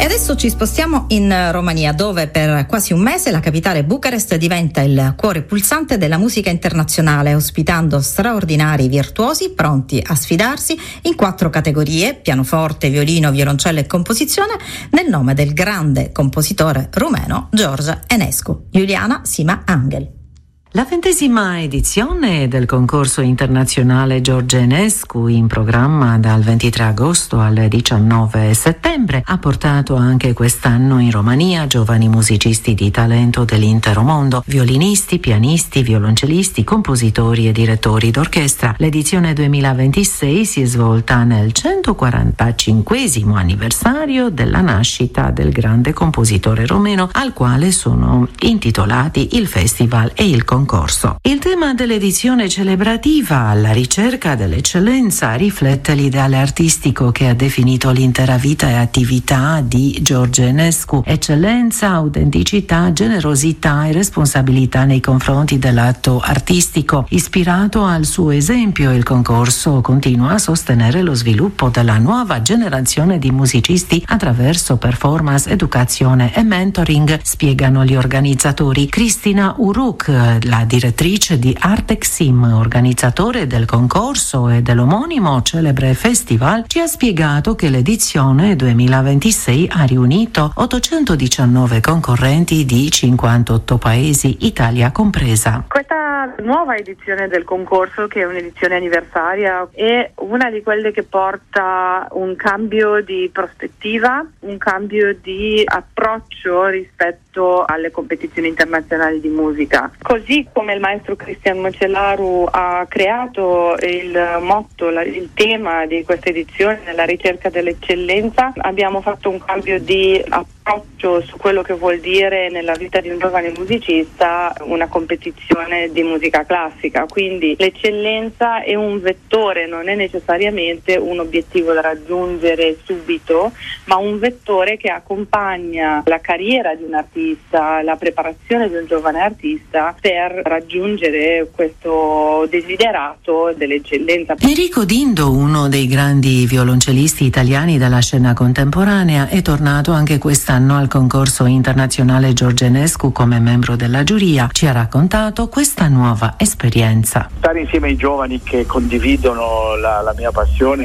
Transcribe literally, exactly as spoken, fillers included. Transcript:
Adesso ci spostiamo in Romania, dove per quasi un mese la capitale Bucarest diventa il cuore pulsante della musica internazionale, ospitando straordinari virtuosi pronti a sfidarsi in quattro categorie: pianoforte, violino, violoncello e composizione, nel nome del grande compositore rumeno George Enescu. Iuliana Sima Angel. La ventesima edizione del concorso internazionale George Enescu, in programma dal ventitré agosto al diciannove settembre, ha portato anche quest'anno in Romania giovani musicisti di talento dell'intero mondo, violinisti, pianisti, violoncellisti, compositori e direttori d'orchestra. L'edizione duemilaventisei si è svolta nel centoquarantacinquesimo anniversario della nascita del grande compositore romeno, al quale sono intitolati il festival e il concorso. Il tema dell'edizione celebrativa, alla ricerca dell'eccellenza, riflette l'ideale artistico che ha definito l'intera vita e attività di George Enescu: eccellenza, autenticità, generosità e responsabilità nei confronti dell'atto artistico. Ispirato al suo esempio, il concorso continua a sostenere lo sviluppo della nuova generazione di musicisti attraverso performance, educazione e mentoring, spiegano gli organizzatori. Cristina Uruk, la direttrice di Artexim, organizzatore del concorso e dell'omonimo celebre festival, ci ha spiegato che l'edizione duemilaventisei ha riunito ottocentodiciannove concorrenti di cinquantotto paesi, Italia compresa. Questa nuova edizione del concorso, che è un'edizione anniversaria, è una di quelle che porta un cambio di prospettiva, un cambio di approccio rispetto alle competizioni internazionali di musica. Così come il maestro Cristian Mocelaru ha creato il motto, la, il tema di questa edizione, la ricerca dell'eccellenza, abbiamo fatto un cambio di approccio su quello che vuol dire nella vita di un giovane musicista una competizione di musica classica. Quindi l'eccellenza è un vettore, non è necessariamente un obiettivo da raggiungere subito, ma un vettore che accompagna la carriera di un artista, la preparazione di un giovane artista per raggiungere questo desiderato dell'eccellenza. Enrico Dindo, uno dei grandi violoncellisti italiani della scena contemporanea, è tornato anche quest'anno al concorso internazionale George Enescu come membro della giuria. Ci ha raccontato questa nuova esperienza. Stare insieme ai giovani che condividono la, la mia passione